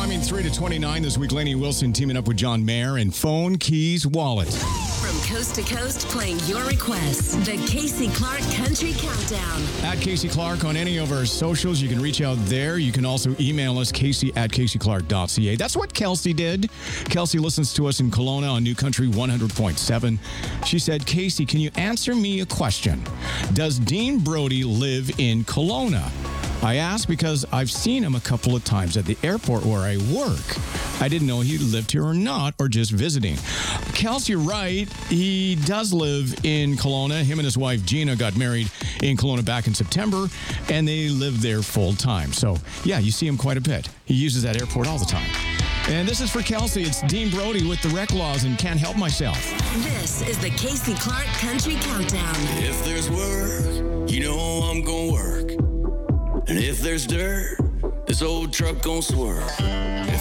Climbing 3 to 29 this week, Lainey Wilson teaming up with John Mayer and Phone Keys Wallet. From coast to coast, playing your requests. The Casey Clark Country Countdown. At Casey Clark on any of our socials. You can reach out there. You can also email us, casey@caseyclark.ca. That's what Kelsey did. Kelsey listens to us in Kelowna on New Country 100.7. She said, Casey, can you answer me a question? Does Dean Brody live in Kelowna? I asked because I've seen him a couple of times at the airport where I work. I didn't know he lived here or not, or just visiting. Kelsey, you're right. He does live in Kelowna. Him and his wife, Gina, got married in Kelowna back in September, and they live there full time. So, yeah, you see him quite a bit. He uses that airport all the time. And this is for Kelsey. It's Dean Brody with the Wreck Laws and Can't Help Myself. This is the Casey Clark Country Countdown. If there's work, you know I'm gonna work. And if there's dirt, this old truck gon' swerve.